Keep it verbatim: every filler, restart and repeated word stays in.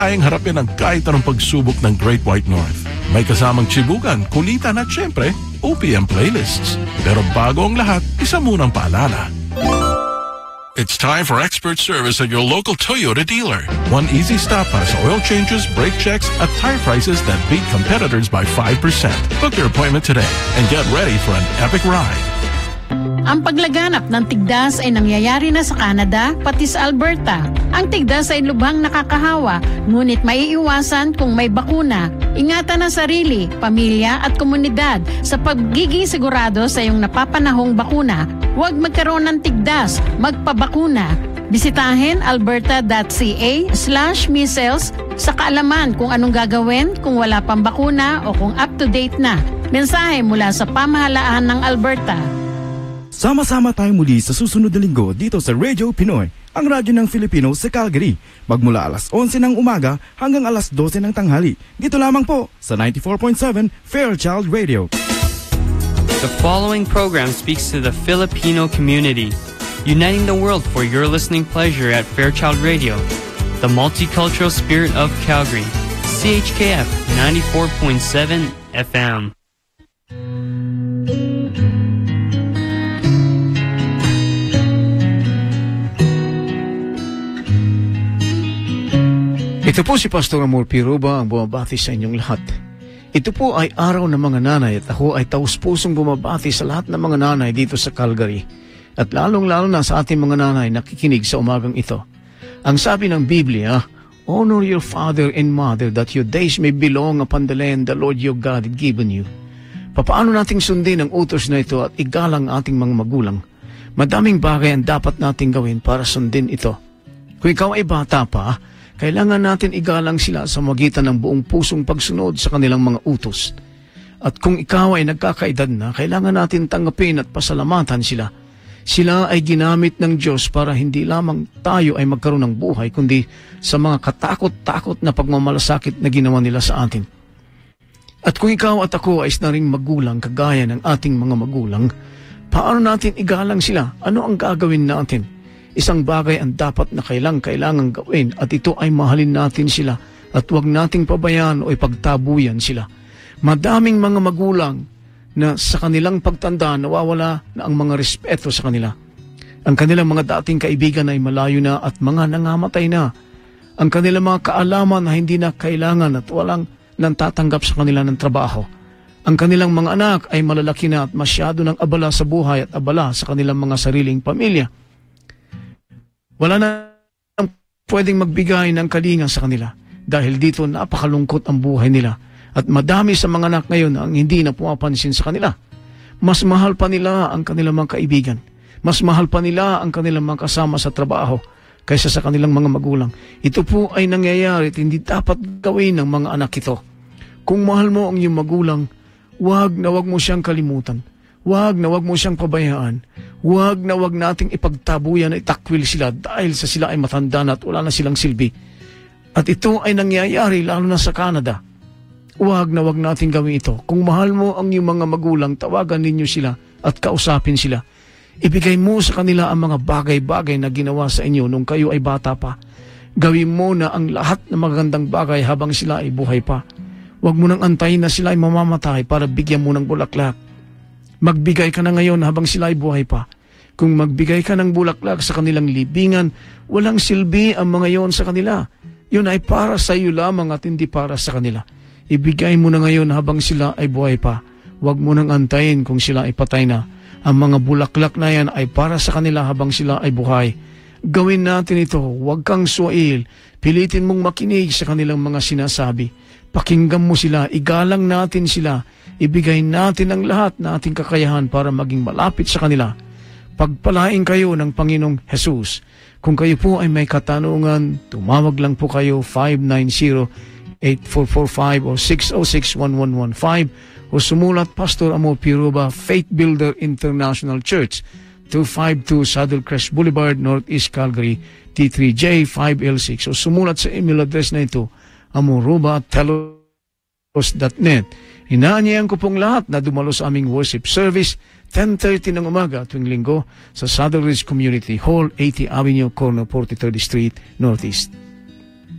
Kayang harapin ang kahit anong pagsubok ng Great White North. May kasamang tsibukan, kulitan at syempre, O P M playlists. Pero bago ang lahat, isa munang paalala. It's time for expert service at your local Toyota dealer. One easy stop para sa oil changes, brake checks, at tire prices that beat competitors by five percent. Book your appointment today and get ready for an epic ride. Ang paglaganap ng tigdas ay nangyayari na sa Canada, pati sa Alberta. Ang tigdas ay lubhang nakakahawa, ngunit maiiwasan kung may bakuna. Ingatan ang sarili, pamilya at komunidad sa pagiging sigurado sa iyong napapanahong bakuna. Huwag magkaroon ng tigdas, magpabakuna. Bisitahin alberta.ca slash measles sa kaalaman kung anong gagawin kung wala pang bakuna o kung up-to-date na. Mensahe mula sa pamahalaan ng Alberta. Sama-sama tayo muli sa susunod na linggo dito sa Radio Pinoy, ang radyo ng Filipino sa Calgary. Magmula alas onse ng umaga hanggang alas dose ng tanghali. Dito lamang po sa ninety-four point seven Fairchild Radio. The following program speaks to the Filipino community, uniting the world for your listening pleasure at Fairchild Radio, the multicultural spirit of Calgary, C H K F ninety-four point seven F M. Ito po si Pastor Amor Piruba ang bumabati sa inyong lahat. Ito po ay araw ng mga nanay at ako ay taus-pusong bumabati sa lahat ng mga nanay dito sa Calgary. At lalong-lalo na sa ating mga nanay nakikinig sa umagang ito. Ang sabi ng Biblia, honor your father and mother that your days may belong upon the land the Lord your God had given you. Papaano nating sundin ang utos na ito at igalang ating mga magulang? Madaming bagay ang dapat nating gawin para sundin ito. Kung ikaw ay bata pa, kailangan natin igalang sila sa magitan ng buong pusong pagsunod sa kanilang mga utos. At kung ikaw ay nagkakaedad na, kailangan natin tanggapin at pasalamatan sila. Sila ay ginamit ng Diyos para hindi lamang tayo ay magkaroon ng buhay, kundi sa mga katakot-takot na pagmamalasakit na ginawa nila sa atin. At kung ikaw at ako ay na ring magulang kagaya ng ating mga magulang, paano natin igalang sila? Ano ang gagawin natin? Isang bagay ang dapat na kailang-kailangang gawin at ito ay mahalin natin sila at huwag nating pabayaan o ipagtabuyan sila. Madaming mga magulang na sa kanilang pagtanda nawawala na ang mga respeto sa kanila. Ang kanilang mga dating kaibigan ay malayo na at mga nangamatay na. Ang kanilang mga kaalaman na hindi na kailangan at walang nang tatanggap sa kanila ng trabaho. Ang kanilang mga anak ay malalaki na at masyado ng abala sa buhay at abala sa kanilang mga sariling pamilya. Wala na pwedeng magbigay ng kalinga sa kanila dahil dito napakalungkot ang buhay nila at madami sa mga anak ngayon ang hindi na pumapansin sa kanila. Mas mahal pa nila ang kanilang mga kaibigan. Mas mahal pa nila ang kanilang mga kasama sa trabaho kaysa sa kanilang mga magulang. Ito po ay nangyayari at hindi dapat gawin ng mga anak ito. Kung mahal mo ang iyong magulang, wag na wag mo siyang kalimutan. Wag na wag mo siyang pabayaan. Wag na wag nating ipagtabuyan na itakwil sila dahil sa sila ay matanda na at wala na silang silbi. At ito ay nangyayari lalo na sa Canada. Wag na wag nating gawin ito. Kung mahal mo ang iyong mga magulang, tawagan ninyo sila at kausapin sila. Ibigay mo sa kanila ang mga bagay-bagay na ginawa sa inyo nung kayo ay bata pa. Gawin mo na ang lahat ng magagandang bagay habang sila ay buhay pa. Wag mo nang antayin na sila ay mamamatay para bigyan mo ng bulaklak. Magbigay ka na ngayon habang sila ay buhay pa. Kung magbigay ka ng bulaklak sa kanilang libingan, walang silbi ang mga yon sa kanila. Yun ay para sa iyo lamang at hindi para sa kanila. Ibigay mo na ngayon habang sila ay buhay pa. Huwag mo nang antayin kung sila ay patay na. Ang mga bulaklak na yan ay para sa kanila habang sila ay buhay. Gawin natin ito. Huwag kang suwail. Pilitin mong makinig sa kanilang mga sinasabi. Pakinggan mo sila. Igalang natin sila. Ibigay natin ang lahat na ating kakayahan para maging malapit sa kanila. Pagpalain kayo ng Panginoong Jesus. Kung kayo po ay may katanungan, tumawag lang po kayo five nine zero, eight four four five o six zero six, one one one five o sumulat Pastor Amor Piruba, Faith Builder International Church, two fifty-two Saddle Crest Boulevard, Northeast Calgary, T three J five L six o sumulat sa email address na ito, amoruba at telos dot net. Inaanyayan ko pong lahat na dumalo sa aming worship service, ten thirty ng umaga tuwing linggo sa Saddle Ridge Community Hall, eighty Avenue, corner forty-third Street, Northeast.